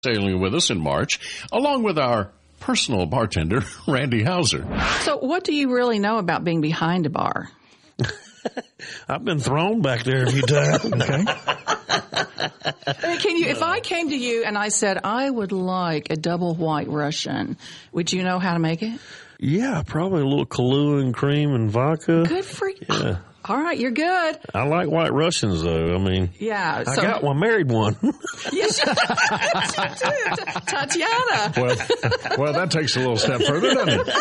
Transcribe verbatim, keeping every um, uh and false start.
sailing with us in March, along with our personal bartender, Randy Hauser. So what do you really know about being behind a bar? I've been thrown back there a few times. Okay. Can you, if I came to you and I said, I would like a double white Russian, would you know how to make it? Yeah, probably a little Kahlua and cream and vodka. Good for you. Yeah. All right, you're good. I like white Russians, though. I mean, yeah, I so, got one, married one. Yes, you do. Tatiana. Well, well, that takes a little step further, doesn't it?